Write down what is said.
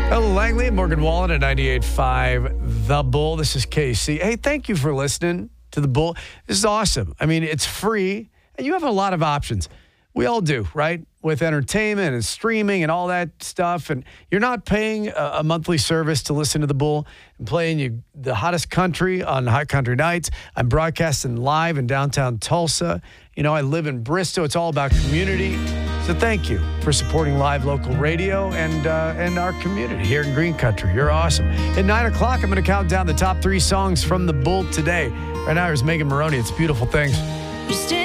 Hello, Langley and Morgan Wallen at 98.5 The Bull. This is Casey. Hey, thank you for listening to The Bull. This is awesome. I mean, it's free, and you have a lot of options. We all do, right? With entertainment and streaming and all that stuff. And you're not paying a monthly service to listen to The Bull. I'm playing you the hottest country on Hot Country Nights. I'm broadcasting live in downtown Tulsa. You know, I live in Bristol. It's all about community. So thank you for supporting live local radio and our community here in Green Country. You're awesome. At 9 o'clock, I'm going to count down the top 3 songs from The Bull today. Right now, here's Megan Maroney. It's Beautiful Things.